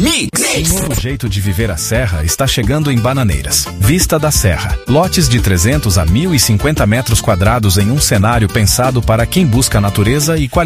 Um novo jeito de viver a Serra está chegando em Bananeiras. Vista da Serra. Lotes de 300 a 1.050 metros quadrados em um cenário pensado para quem busca natureza e qualidade.